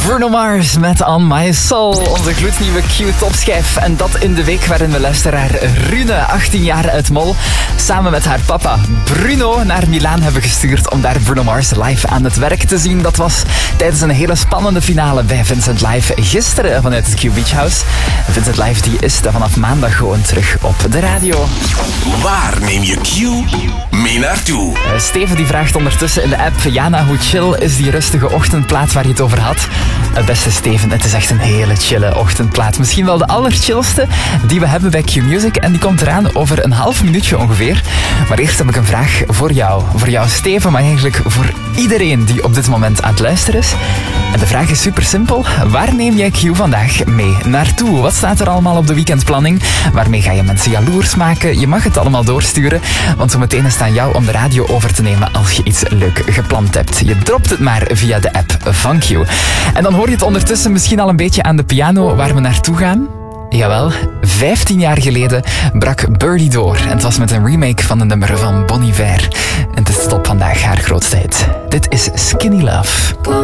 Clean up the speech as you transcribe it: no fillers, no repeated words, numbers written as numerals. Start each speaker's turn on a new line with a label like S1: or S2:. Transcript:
S1: Bruno Mars met On My Soul, onze gloednieuwe Q-topschijf. En dat in de week waarin we luisteraar Rune, 18 jaar uit Mol, samen met haar papa Bruno naar Milaan hebben gestuurd om daar Bruno Mars live aan het werk te zien. Dat was tijdens een hele spannende finale bij Vincent Live gisteren vanuit het Q Beach House. Vincent Live die is vanaf maandag gewoon terug op de radio.
S2: Waar neem je Q mee naartoe?
S1: Steven die vraagt ondertussen in de app: Jana, hoe chill is die rustige ochtendplaat waar je het over had? Beste Steven, het is echt een hele chille ochtendplaat. Misschien wel de allerchillste die we hebben bij Q Music. En die komt eraan over een half minuutje ongeveer. Maar eerst heb ik een vraag voor jou. Voor jou, Steven, maar eigenlijk voor iedereen die op dit moment aan het luisteren is. En de vraag is super simpel. Waar neem jij Q vandaag mee naartoe? Wat staat er allemaal op de weekendplanning? Waarmee ga je mensen jaloers maken? Je mag het allemaal doorsturen, want zometeen is het aan jou om de radio over te nemen als je iets leuk gepland hebt. Je dropt het maar via de app van Q. En dan hoor je het ondertussen misschien al een beetje aan de piano waar we naartoe gaan. Jawel, 15 jaar geleden brak Birdie door. En het was met een remake van een nummer van Bon Iver. En het is tot op vandaag haar grootste hit. Dit is Skinny Love.